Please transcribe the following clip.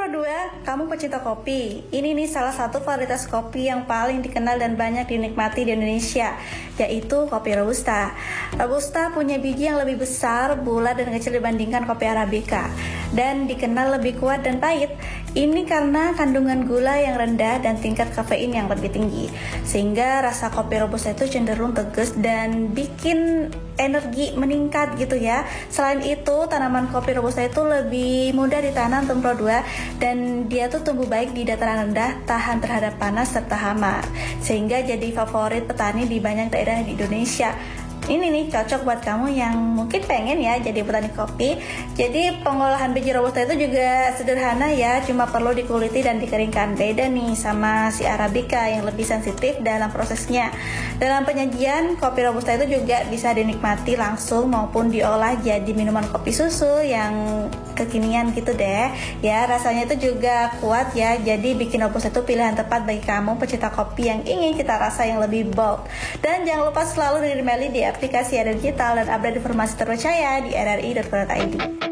Pro 2, kamu pecinta kopi. Ini nih salah satu varietas kopi yang paling dikenal dan banyak dinikmati di Indonesia, yaitu kopi Robusta. Robusta punya biji yang lebih besar, bulat dan kecil dibandingkan kopi Arabica, dan dikenal lebih kuat dan pahit. Ini karena kandungan gula yang rendah dan tingkat kafein yang lebih tinggi, sehingga rasa kopi Robusta itu cenderung tegas dan bikin energi meningkat gitu ya. Selain itu, tanaman kopi Robusta itu lebih mudah ditanam untuk Pro 2, dan dia tuh tumbuh baik di dataran rendah, tahan terhadap panas serta hama, sehingga jadi favorit petani di banyak daerah di Indonesia. Ini nih cocok buat kamu yang mungkin pengen ya jadi petani kopi. Jadi pengolahan biji Robusta itu juga sederhana ya, cuma perlu dikuliti dan dikeringkan. Beda nih sama si Arabica yang lebih sensitif dalam prosesnya. Dalam penyajian, kopi Robusta itu juga bisa dinikmati langsung maupun diolah jadi minuman kopi susu yang kekinian gitu deh. Ya, rasanya itu juga kuat ya. Jadi bikin Robusta itu pilihan tepat bagi kamu pecinta kopi yang ingin cita rasa yang lebih bold. Dan jangan lupa selalu dengerin Meli di aplikasi RRI Digital dan update informasi terpercaya di rri.co.id.